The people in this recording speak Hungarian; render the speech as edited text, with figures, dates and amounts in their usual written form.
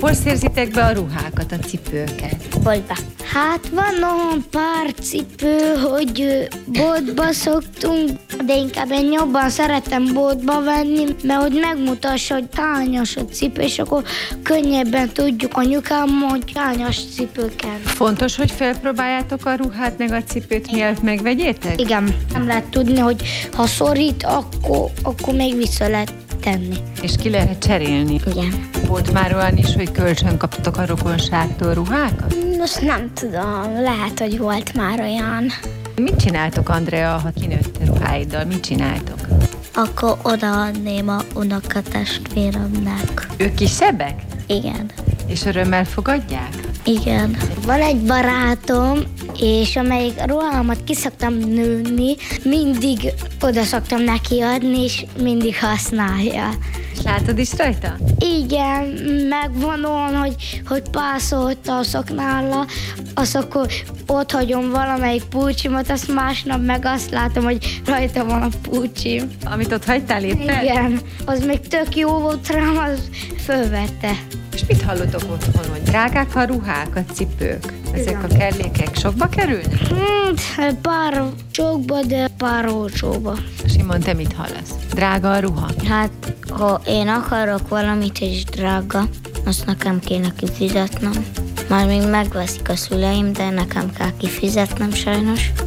Hol szerzitek be a ruhákat, a cipőket? Boltba. Hát van olyan pár cipő, hogy boltba szoktunk, de inkább én jobban szeretem boltba venni, mert hogy megmutassa, hogy hányas a cipő, és akkor könnyebben tudjuk anyukám, hogy hányas cipő kell. Fontos, hogy felpróbáljátok a ruhát meg a cipőt, mielőtt megvegyétek? Igen, nem lehet tudni, hogy ha szorít, akkor még vissza lehet tenni. És ki lehet cserélni? Igen. Volt már olyan is, hogy kölcsön kaptok a rokonságtól ruhákat? Most nem tudom, lehet, hogy volt már olyan. Mit csináltok, Andrea, ha kinőtt a ruháiddal? Mit csináltok? Akkor odaadném a unokatestvéremnek. Ők kisebbek? Igen. És örömmel fogadják? Igen. Van egy barátom, és amelyik ruhámat ki szoktam nőni, mindig oda szoktam neki adni, és mindig használja. És látod is rajta? Igen, meg van olyan, hogy pászolta a szoknála, azt akkor ott hagyom valamelyik pulcsimat, azt másnap meg azt látom, hogy rajta van a pulcsim. Amit ott hagytál éppen? Igen, az még tök jó volt rám, az fölvette. És mit hallotok otthon, hogy drágák a ruhák, a cipők? Ezek a kellékek sokba kerülnek? Pár sokba, de pár olcsóba. Simon, te mit hallasz? Drága a ruha? Hát, ha én akarok valamit és drága, azt nekem kéne kifizetnem. Már még megveszik a szüleim, de nekem kell kifizetnem sajnos.